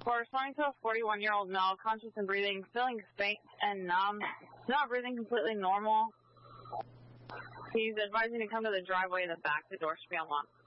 Corresponding to a 41-year-old male, conscious and breathing, feeling faint and numb, not breathing completely normal. He's advising to come to the driveway in the back. The door should be unlocked.